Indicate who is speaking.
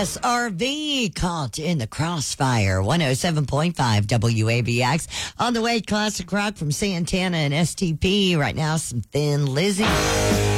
Speaker 1: SRV caught in the crossfire. 107.5 WABX. On the way, classic rock from Santana and STP. Right now, some Thin Lizzy.